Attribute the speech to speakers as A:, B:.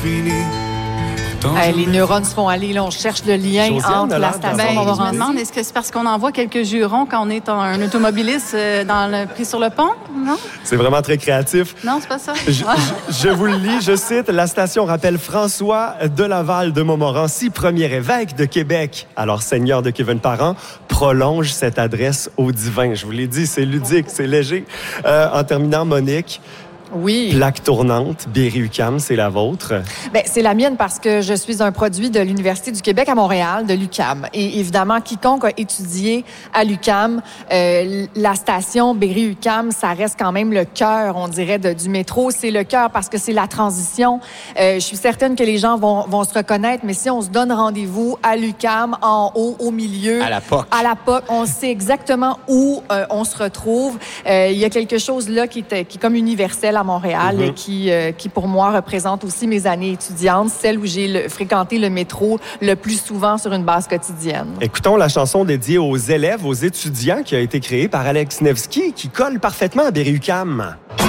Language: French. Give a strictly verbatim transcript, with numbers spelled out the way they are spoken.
A: fini.
B: Hey, les neurones se font aller. Là, on cherche le lien
C: Josiane,
B: entre la station
D: Ben, je me
B: Montmorency.
D: demande, est-ce que c'est parce qu'on envoie quelques jurons quand on est un automobiliste euh, dans le, pris sur le pont? Non?
C: C'est vraiment très créatif.
D: Non, c'est pas ça.
C: Je, je, je vous le lis, je cite, la station rappelle François de Laval de Montmorency, premier évêque de Québec. Alors, Seigneur de Kevin-Parent, prolonge cette adresse au divin. Je vous l'ai dit, c'est ludique, c'est léger. Euh, en terminant, Monique,
B: Oui.
C: plaque tournante, Berry-UQAM, c'est la vôtre.
B: Ben, c'est la mienne parce que je suis un produit de l'Université du Québec à Montréal, de l'U Q A M. Et évidemment, quiconque a étudié à l'U Q A M, euh, la station Berry-U Q A M, ça reste quand même le cœur, on dirait, de, du métro. C'est le cœur parce que c'est la transition. Euh, je suis certaine que les gens vont, vont se reconnaître, mais si on se donne rendez-vous à l'U Q A M, en haut, au milieu...
E: À la P O C.
B: À la P O C, on sait exactement où euh, on se retrouve. Euh, il y a quelque chose là qui est, qui est comme universel à Montréal,
C: Mm-hmm.
B: et qui, euh, qui, pour moi, représente aussi mes années étudiantes, celles où j'ai le, fréquenté le métro le plus souvent sur une base quotidienne.
C: Écoutons la chanson dédiée aux élèves, aux étudiants, qui a été créée par Alex Nevsky, qui colle parfaitement à Berry-UQAM.